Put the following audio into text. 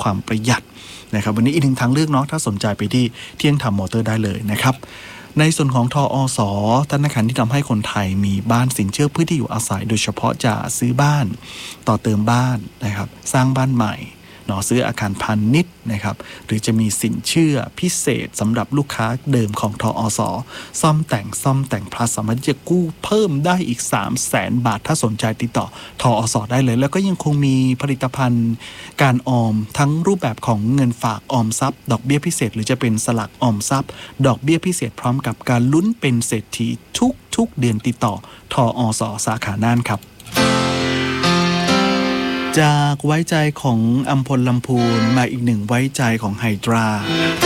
ความประหยัดนะครับวันนี้อีกหนึ่งทางเลือกเนาะถ้าสนใจไปที่เที่ยงธรรมมอเตอร์ได้เลยนะครับในส่วนของทอส.ธนาคารที่ทำให้คนไทยมีบ้านสินเชื่อเพื่อที่อยู่อาศัยโดยเฉพาะจะซื้อบ้านต่อเติมบ้านนะครับสร้างบ้านใหม่เนาะซื้ออาคารพาณิชย์นะครับหรือจะมีสินเชื่อพิเศษสำหรับลูกค้าเดิมของทอส.ซ่อมแต่งพลัสสามารถจะกู้เพิ่มได้อีก 300,000 บาทถ้าสนใจติดต่อทอส.ได้เลยแล้วก็ยังคงมีผลิตภัณฑ์การออมทั้งรูปแบบของเงินฝากออมทรัพย์ดอกเบี้ยพิเศษหรือจะเป็นสลักออมทรัพย์ดอกเบี้ยพิเศษพร้อมกับการลุ้นเป็นเศรษฐีทุกเดือนติดต่อทอส.สาขาน่านครับจากไว้ใจของอัมพลลำพูนมาอีกหนึ่งไว้ใจของไฮดรา